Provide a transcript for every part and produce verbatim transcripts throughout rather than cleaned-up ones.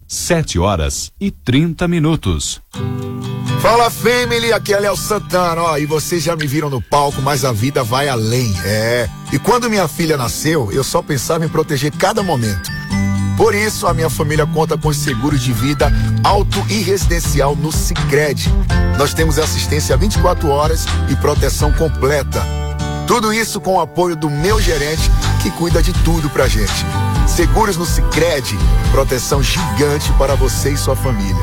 Sete horas e trinta minutos. Fala, family, aqui é Léo Santana, ó, e vocês já me viram no palco, mas a vida vai além, é. E quando minha filha nasceu, eu só pensava em proteger cada momento. Por isso, a minha família conta com seguros de vida auto e residencial no Sicredi. Nós temos assistência vinte e quatro horas e proteção completa. Tudo isso com o apoio do meu gerente, que cuida de tudo pra gente. Seguros no Sicredi, proteção gigante para você e sua família.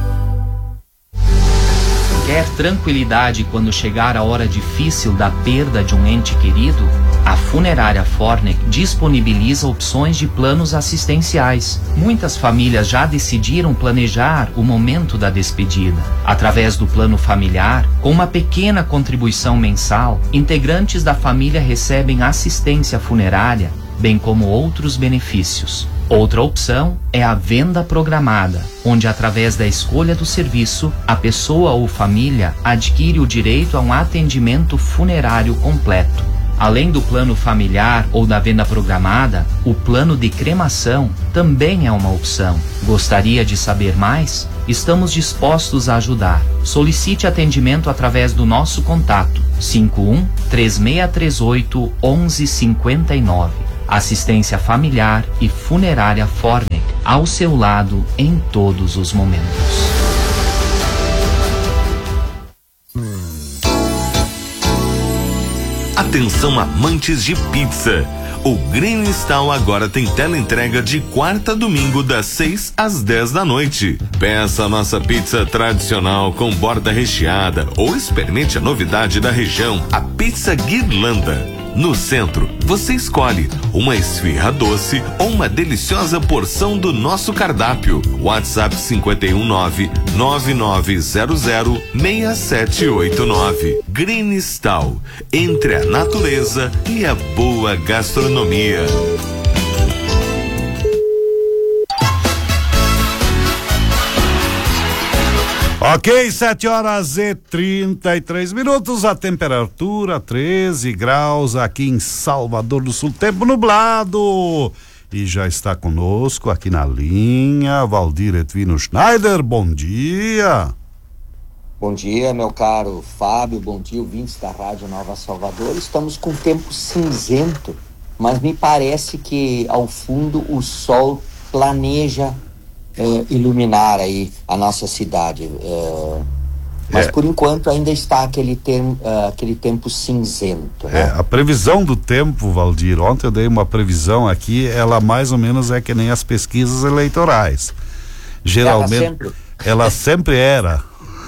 Quer tranquilidade quando chegar a hora difícil da perda de um ente querido? A Funerária Fornec disponibiliza opções de planos assistenciais. Muitas famílias já decidiram planejar o momento da despedida. Através do plano familiar, com uma pequena contribuição mensal, integrantes da família recebem assistência funerária, bem como outros benefícios. Outra opção é a venda programada, onde através da escolha do serviço, a pessoa ou família adquire o direito a um atendimento funerário completo. Além do plano familiar ou da venda programada, o plano de cremação também é uma opção. Gostaria de saber mais? Estamos dispostos a ajudar. Solicite atendimento através do nosso contato cinco um, três seis três oito, um um cinco nove. Assistência familiar e funerária Fornec, ao seu lado em todos os momentos. Atenção, amantes de pizza! O Green Stall agora tem teleentrega de quarta a domingo das seis às dez da noite. Peça a nossa pizza tradicional com borda recheada ou experimente a novidade da região, a pizza Guirlanda. No centro, você escolhe uma esfirra doce ou uma deliciosa porção do nosso cardápio. WhatsApp cinco um nove, nove nove zero zero, seis sete oito nove. Green Stall, entre a natureza e a boa gastronomia. Ok, sete horas e trinta e três minutos, a temperatura treze graus aqui em Salvador do Sul, tempo nublado. E já está conosco aqui na linha Valdir Edvino Schneider, bom dia. Bom dia, meu caro Fábio, bom dia, ouvintes da Rádio Nova Salvador. Estamos com tempo cinzento, mas me parece que ao fundo o sol planeja É, iluminar aí a nossa cidade, é, mas é. por enquanto ainda está aquele, termo, uh, aquele tempo cinzento, né? É, a previsão do tempo, Valdir, ontem eu dei uma previsão aqui, ela mais ou menos é que nem as pesquisas eleitorais, geralmente ela sempre, ela sempre era.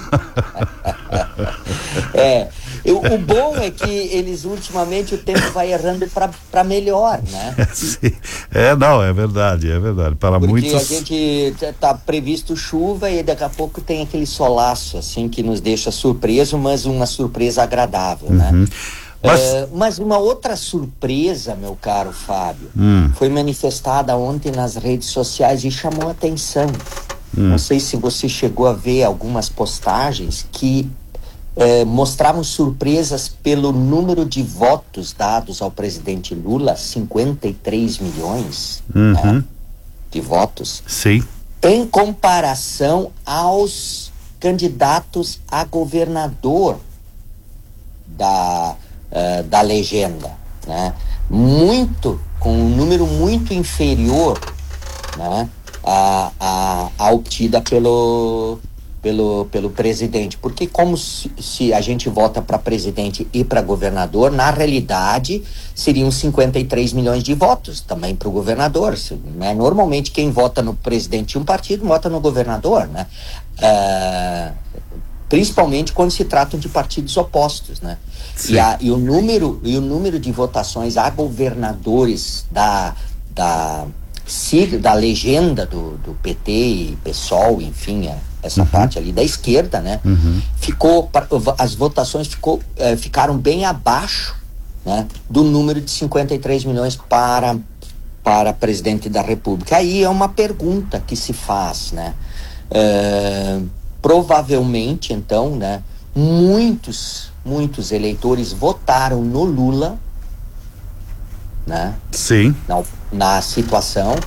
é, eu, o bom é que eles ultimamente o tempo vai errando para melhor, né? É, sim. é, não, é verdade, é verdade. Para Porque muitos. a gente tá previsto chuva e daqui a pouco tem aquele solaço, assim, que nos deixa surpreso, mas uma surpresa agradável, uhum. né? Mas... Uh, mas uma outra surpresa, meu caro Fábio, hum. foi manifestada ontem nas redes sociais e chamou a atenção. Hum. Não sei se você chegou a ver algumas postagens que eh, mostravam surpresas pelo número de votos dados ao presidente Lula, cinquenta e três milhões uhum. né, de votos. Sim. Em comparação aos candidatos a governador da, uh, da legenda, né? Muito, com um número muito inferior, né? A, a, a obtida pelo, pelo, pelo presidente, porque como se, se a gente vota para presidente e para governador, na realidade seriam cinquenta e três milhões de votos também para o governador, né? Normalmente quem vota no presidente de um partido vota no governador, né? Uh, principalmente quando se tratam de partidos opostos, né? E, a, e, o número, e o número de votações a governadores da, da da legenda do, do P T e PSOL, enfim, essa uhum. parte ali da esquerda, né? Uhum. Ficou, as votações ficou, eh, ficaram bem abaixo, né, do número de cinquenta e três milhões para, para presidente da República. Aí é uma pergunta que se faz, né? Eh, provavelmente, então, né, muitos, muitos eleitores votaram no Lula, né? Sim. Na, na situação,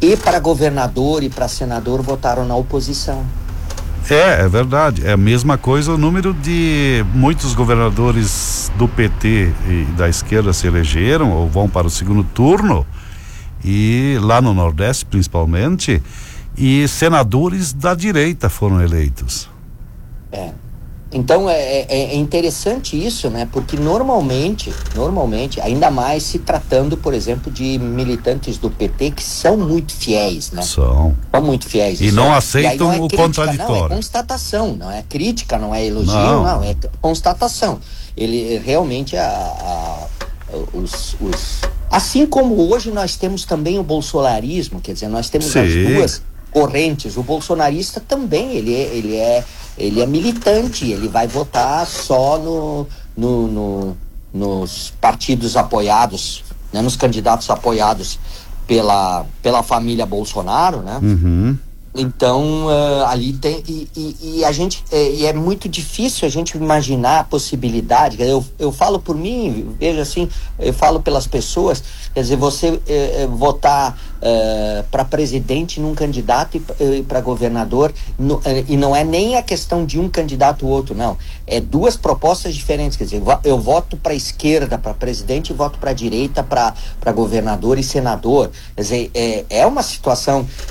e para governador e para senador votaram na oposição. É, é verdade. É a mesma coisa o número de muitos governadores do P T e da esquerda se elegeram ou vão para o segundo turno, e lá no Nordeste principalmente, e senadores da direita foram eleitos. É. Então é, é, é interessante isso, né? Porque normalmente, normalmente, ainda mais se tratando, por exemplo, de militantes do P T que são muito fiéis, né? São. São muito fiéis. E não é, aceitam e não é o crítica, contraditório. Não, é constatação, não é crítica, não é elogio, não, não é constatação. Ele realmente, a, a, os, os... assim como hoje nós temos também o bolsonarismo, quer dizer, nós temos Sim. as duas correntes. O bolsonarista também, ele é, ele é, ele é militante, ele vai votar só no, no, no, nos partidos apoiados, né, nos candidatos apoiados pela, pela família Bolsonaro, né? Uhum. Então, uh, ali tem, e, e, e a gente, é, e é muito difícil a gente imaginar a possibilidade. Eu, eu falo por mim, veja assim, eu falo pelas pessoas, quer dizer, você é, votar é, para presidente num candidato e, e para governador, no, é, e não é nem a questão de um candidato ou outro, não, é duas propostas diferentes, quer dizer, eu voto para a esquerda para presidente e voto para a direita para governador e senador, quer dizer, é, é uma situação